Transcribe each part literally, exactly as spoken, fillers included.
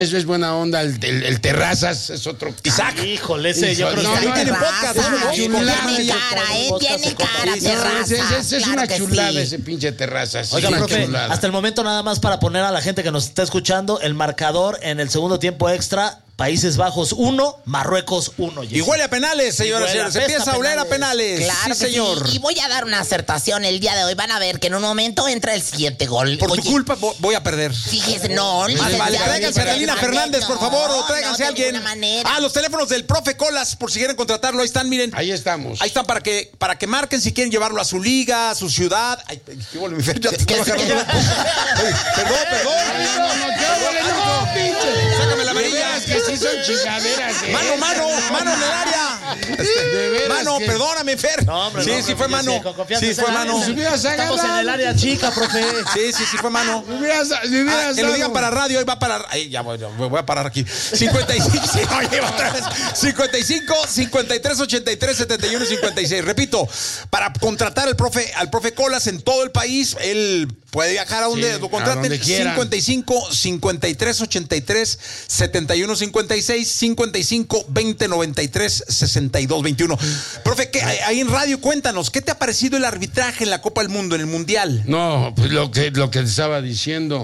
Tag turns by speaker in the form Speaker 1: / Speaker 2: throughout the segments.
Speaker 1: Eso es buena onda, el, el, el Terrazas es otro.
Speaker 2: Isaac.
Speaker 3: Híjole, ese yo creo
Speaker 1: no,
Speaker 3: que
Speaker 1: no,
Speaker 3: tiene
Speaker 1: no,
Speaker 3: podcast.
Speaker 1: no, no,
Speaker 4: Tiene cara, ¿eh? Tiene cara, Terrazas.
Speaker 1: Es, es, es
Speaker 4: claro
Speaker 1: una
Speaker 4: que
Speaker 1: chulada
Speaker 4: sí.
Speaker 1: ese pinche Terrazas.
Speaker 3: Oiga,
Speaker 1: es una
Speaker 3: profe,
Speaker 1: chulada.
Speaker 3: hasta el momento nada más para poner a la gente que nos está escuchando el marcador en el segundo tiempo extra. Países Bajos uno, Marruecos uno.
Speaker 2: Y huele a penales, señoras y señores. Se empieza a oler a penales.
Speaker 4: Claro
Speaker 2: sí,
Speaker 4: que
Speaker 2: señor.
Speaker 4: Sí. Y voy a dar una acertación el día de hoy. Van a ver que en un momento entra el siguiente gol.
Speaker 2: Por
Speaker 4: Oye,
Speaker 2: tu culpa voy a perder.
Speaker 4: Fíjese, no.
Speaker 2: Vale, vale. Tráiganse a Carolina Fernández, por favor, o
Speaker 4: no,
Speaker 2: tráiganse
Speaker 4: no,
Speaker 2: a alguien.
Speaker 4: de ninguna manera.
Speaker 2: Ah, los teléfonos del profe Colas, por si quieren contratarlo. Ahí están, miren.
Speaker 1: Ahí estamos.
Speaker 2: Ahí están para que, para que marquen si quieren llevarlo a su liga, a su ciudad. Ay, qué bueno, mi Fer, ya te estoy bajando. Perdón, perdón.
Speaker 1: No, no, ¿qué huele, loco, pinche?
Speaker 2: Sácame la amarilla.
Speaker 1: Es que sí son chingaderas, eh.
Speaker 2: Mano, mano, mano en el área.
Speaker 1: De veras
Speaker 2: Mano,
Speaker 1: que-
Speaker 2: perdóname, Fer.
Speaker 3: No, hombre,
Speaker 2: sí,
Speaker 3: no,
Speaker 2: sí
Speaker 3: profe,
Speaker 2: fue
Speaker 3: sí,
Speaker 2: mano.
Speaker 3: con confianza
Speaker 2: Sí,
Speaker 3: está
Speaker 2: fue
Speaker 3: en
Speaker 2: mano.
Speaker 3: la-
Speaker 1: Si hubieras
Speaker 3: Estamos en
Speaker 1: agarrado.
Speaker 3: el área chica, profe.
Speaker 2: Sí, sí, sí fue mano.
Speaker 1: Me hubieras, me hubieras
Speaker 2: Ah, que lo
Speaker 1: dado.
Speaker 2: digan para radio, ahí va a parar. Ahí ya voy, voy a parar aquí. cincuenta y cinco, sí, oye, otra vez. cincuenta y cinco, cincuenta y tres, ochenta y tres, setenta y uno, cincuenta y seis. Repito, para contratar al profe, al profe Colas en todo el país, él puede viajar a donde
Speaker 1: Sí,
Speaker 2: lo
Speaker 1: a
Speaker 2: contraten.
Speaker 1: donde quiera.
Speaker 2: cincuenta y cinco, cincuenta y tres, ochenta y tres, setenta y uno, cincuenta y seis, cincuenta y cinco, veinte, noventa y tres, sesenta y dos, veintiuno. Profe, ¿qué, ahí en radio cuéntanos, ¿qué te ha parecido el arbitraje en la Copa del Mundo, en el Mundial?
Speaker 1: No, pues lo que, lo que te estaba diciendo,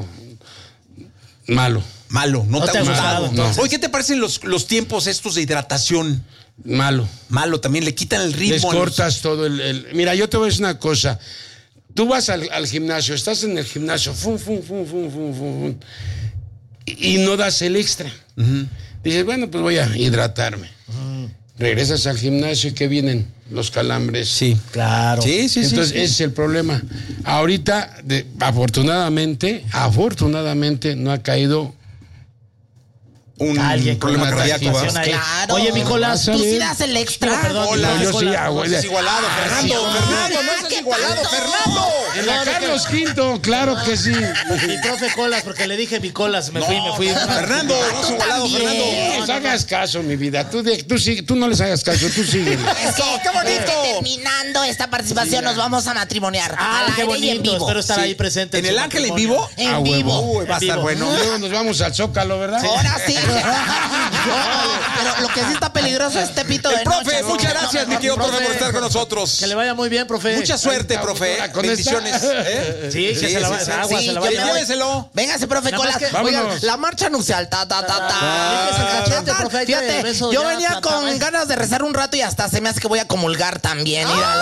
Speaker 1: malo,
Speaker 2: Malo, no,
Speaker 3: No
Speaker 2: te,
Speaker 3: te
Speaker 2: ha
Speaker 3: ha
Speaker 2: gustado.
Speaker 3: gustado,
Speaker 1: no.
Speaker 2: Oye, ¿qué te parecen los, los tiempos estos de hidratación?
Speaker 1: malo.
Speaker 2: Malo, también le quitan el ritmo.
Speaker 1: Les
Speaker 2: a los-
Speaker 1: cortas todo el, el- Mira, yo te voy a decir una cosa. Tú vas al, al gimnasio, estás en el gimnasio, fum, fum, fum, fum, fum, fum, fum, y, y no das el extra. Uh-huh. Dices, bueno, pues voy a hidratarme. Uh-huh. Regresas al gimnasio y ¿qué vienen? Los calambres.
Speaker 2: Sí,
Speaker 3: Claro.
Speaker 2: sí, sí.
Speaker 1: Entonces,
Speaker 2: sí, sí.
Speaker 1: ese es el problema. Ahorita, de, afortunadamente, afortunadamente, no ha caído
Speaker 2: Un
Speaker 3: Alguien con
Speaker 2: problema
Speaker 1: una
Speaker 2: cardíaco.
Speaker 3: taquización
Speaker 2: ¿va?
Speaker 3: ahí.
Speaker 4: Claro.
Speaker 3: Oye, Nicolás,
Speaker 4: Tú
Speaker 1: Vas a
Speaker 4: sí
Speaker 1: ver.
Speaker 4: das el extra.
Speaker 3: Digo, perdón,
Speaker 2: Hola,
Speaker 3: Nicolás,
Speaker 1: yo sí
Speaker 3: Nicolás,
Speaker 1: hago.
Speaker 2: No seas igualado, Fernando.
Speaker 4: Sí,
Speaker 2: Fernando, no
Speaker 4: ah,
Speaker 2: seas
Speaker 4: ¿qué
Speaker 2: igualado,
Speaker 4: pasó?
Speaker 2: Fernando.
Speaker 1: En la Carlos Quinto, claro que sí.
Speaker 3: Mi profe Colas, porque le dije mi Colas, me fui, me fui.
Speaker 2: Fernando, no seas igualado,
Speaker 4: también.
Speaker 2: Fernando.
Speaker 1: No les hagas caso, mi vida. Tú, de- tú, sigue- tú no les hagas caso, tú sigue.
Speaker 4: Es que,
Speaker 2: ¡Qué bonito!
Speaker 4: es que terminando esta participación nos vamos a matrimoniar.
Speaker 3: Ah,
Speaker 4: al
Speaker 3: qué
Speaker 4: aire y en
Speaker 3: bonito.
Speaker 4: vivo.
Speaker 3: Espero estar
Speaker 2: Sí.
Speaker 3: ahí presente.
Speaker 2: ¿En
Speaker 3: su
Speaker 2: el Ángel en
Speaker 3: matrimonio.
Speaker 2: vivo?
Speaker 4: En
Speaker 1: A
Speaker 4: vivo.
Speaker 1: huevo.
Speaker 2: Uy, va a
Speaker 3: En
Speaker 2: estar
Speaker 3: vivo.
Speaker 2: bueno.
Speaker 1: Luego nos vamos al Zócalo, ¿verdad?
Speaker 4: Ahora sí. Pero lo que sí está peligroso es Tepito
Speaker 2: El
Speaker 4: de
Speaker 2: profe,
Speaker 4: noche.
Speaker 2: muchas
Speaker 4: No,
Speaker 2: gracias,
Speaker 4: no,
Speaker 2: mi
Speaker 4: no,
Speaker 2: querido
Speaker 4: profe.
Speaker 2: profe, por estar con nosotros.
Speaker 3: Que le vaya muy bien, profe.
Speaker 2: Mucha suerte, profe.
Speaker 1: Con esta-
Speaker 2: Bendiciones. ¿eh?
Speaker 3: Sí, que se la va- agua, se la va a
Speaker 4: yo me
Speaker 3: llevar.
Speaker 4: voy.
Speaker 2: Lléveselo.
Speaker 4: Véngase, profe,
Speaker 3: Nada
Speaker 4: con
Speaker 3: más
Speaker 4: la,
Speaker 3: que-
Speaker 4: oigan,
Speaker 1: Vámonos.
Speaker 4: la marcha nupcial. Ta, ta, ta, ta.
Speaker 3: límpiese el cachete, profe, ahí te
Speaker 4: Fíjate,
Speaker 3: beso
Speaker 4: yo
Speaker 3: ya
Speaker 4: venía
Speaker 3: tratado,
Speaker 4: con
Speaker 3: ¿eh?
Speaker 4: ganas de rezar un rato y hasta se me hace que voy a comulgar también. Míralo.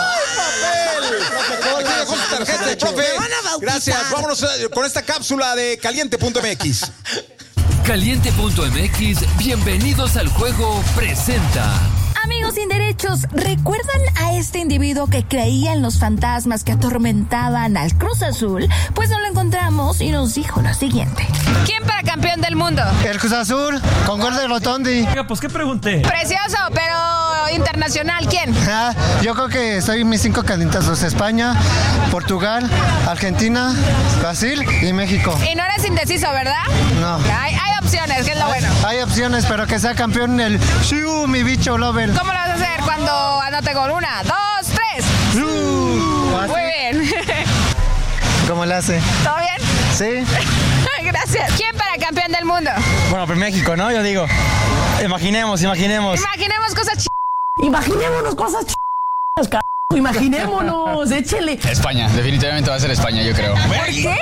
Speaker 2: Aquí dejó su tarjeta, el profe.
Speaker 4: Me van a bautizar.
Speaker 2: Gracias. Vámonos eh, con esta cápsula de caliente punto m x.
Speaker 5: Caliente punto m x, bienvenidos al juego, presenta.
Speaker 6: Amigos sin derechos, ¿recuerdan a este individuo que creía en los fantasmas que atormentaban al Cruz Azul? Pues nos lo encontramos y nos dijo lo siguiente.
Speaker 7: ¿Quién para campeón del mundo?
Speaker 8: El Cruz Azul, con gol de Rotondi.
Speaker 9: Oiga, pues, ¿qué pregunté?
Speaker 7: Precioso, pero internacional, ¿quién?
Speaker 8: Ah, yo creo que estoy mis cinco candidatos: España, Portugal, Argentina, Brasil y México.
Speaker 7: Y no eres indeciso, ¿verdad?
Speaker 8: No.
Speaker 7: Hay, hay opciones, que es lo bueno.
Speaker 8: Hay opciones, pero que sea campeón el Shiu, mi bicho lover.
Speaker 7: ¿Cómo lo vas a hacer cuando anote gol? Una, dos, tres. Muy bien.
Speaker 8: ¿Cómo le hace?
Speaker 7: ¿Todo bien?
Speaker 8: Sí.
Speaker 7: Gracias. ¿Quién para campeón del mundo?
Speaker 9: Bueno, pues México, ¿no? Yo digo. Imaginemos, imaginemos.
Speaker 7: Imaginemos cosas ch...
Speaker 10: Imaginémonos cosas ch... c******. Imaginémonos, échele.
Speaker 11: España, definitivamente va a ser España, yo creo.
Speaker 7: ¿Por qué?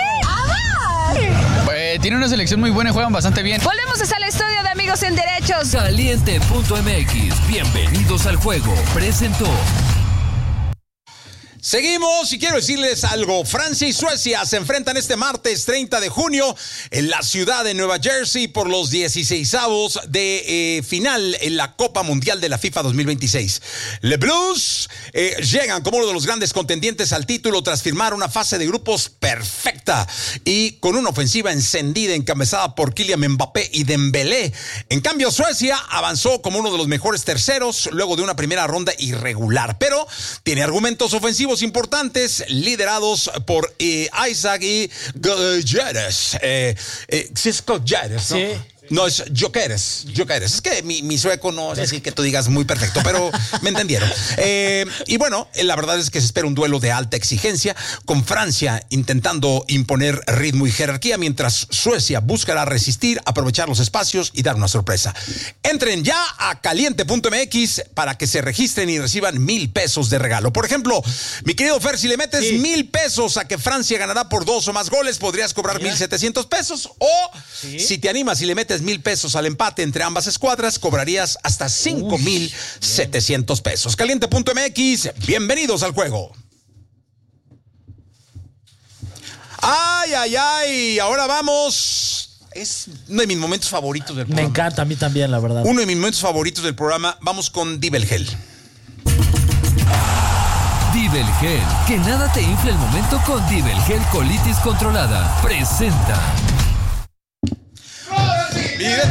Speaker 11: Eh, tiene una selección muy buena y juegan bastante bien.
Speaker 7: Volvemos al estudio de Amigos sin Derechos.
Speaker 5: Caliente punto m x, bienvenidos al juego, presentó.
Speaker 2: Seguimos y quiero decirles algo. Francia y Suecia se enfrentan este martes treinta de junio en la ciudad de Nueva Jersey por los dieciseisavos de eh, final en la Copa Mundial de la FIFA dos mil veintiséis. Les Blues eh, llegan como uno de los grandes contendientes al título tras firmar una fase de grupos perfecta y con una ofensiva encendida encabezada por Kylian Mbappé y Dembélé. En cambio, Suecia avanzó como uno de los mejores terceros luego de una primera ronda irregular, pero tiene argumentos ofensivos importantes liderados por eh, Isaac y Gutierrez. Eh, eh, Cisco Gutierrez, ¿no?
Speaker 3: Sí.
Speaker 2: No, es Gyökeres. Gyökeres. Es que mi, mi sueco no es así que tú digas muy perfecto, pero me entendieron. Eh, y bueno, la verdad es que se espera un duelo de alta exigencia, con Francia intentando imponer ritmo y jerarquía, mientras Suecia buscará resistir, aprovechar los espacios y dar una sorpresa. Entren ya a caliente punto m x para que se registren y reciban mil pesos de regalo. Por ejemplo, mi querido Fer, si le metes sí. mil pesos a que Francia ganará por dos o más goles, podrías cobrar mil setecientos pesos. O ¿sí? si te animas y le metes mil pesos al empate entre ambas escuadras, cobrarías hasta cinco mil setecientos pesos. caliente punto m x, bienvenidos al juego. Ay, ay, ay, ahora vamos. Es uno de mis momentos favoritos del programa.
Speaker 3: Me encanta, a mí también, la verdad.
Speaker 2: Uno de mis momentos favoritos del programa. Vamos con Dibelgel.
Speaker 5: Dibelgel, que nada te infle el momento con Dibelgel Colitis Controlada. Presenta.
Speaker 2: Y de